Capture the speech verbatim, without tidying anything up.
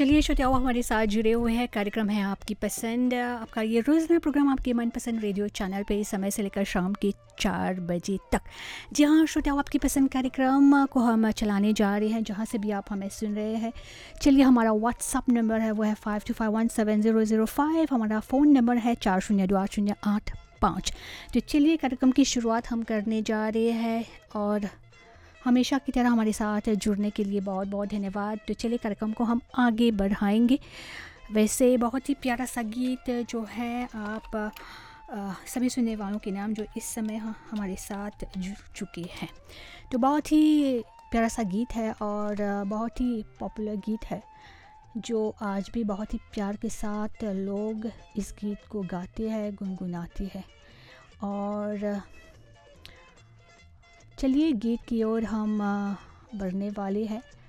चलिए श्रोताओ, हमारे साथ जुड़े हुए हैं। कार्यक्रम है आपकी पसंद, आपका ये रोज़ाना प्रोग्राम आपके मनपसंद रेडियो चैनल पे इस समय से लेकर शाम के चार बजे तक। जी हाँ श्रोताओ, आपकी पसंद कार्यक्रम को हम चलाने जा रहे हैं जहाँ से भी आप हमें सुन रहे हैं। चलिए, हमारा व्हाट्सअप नंबर है वो है five to five one seven zero zero five. हमारा फ़ोन नंबर है चार शून्य दो आठ शून्य आठ पाँच। तो चलिए, कार्यक्रम की शुरुआत हम करने जा रहे हैं और हमेशा की तरह हमारे साथ जुड़ने के लिए बहुत बहुत धन्यवाद। तो चलिए, कार्यक्रम को हम आगे बढ़ाएंगे। वैसे बहुत ही प्यारा सा गीत जो है आप आ, सभी सुनने वालों के नाम जो इस समय हमारे साथ जुड़ चुके हैं। तो बहुत ही प्यारा सा गीत है और बहुत ही पॉपुलर गीत है जो आज भी बहुत ही प्यार के साथ लोग इस गीत को गाते हैं, गुनगुनाते हैं। और चलिए, गीत की ओर हम बढ़ने वाले हैं।